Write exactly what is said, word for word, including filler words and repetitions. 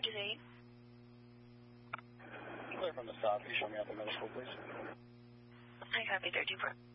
is eight. Clear from the south. Can you show me out the middle school, please? I copy thirty-four.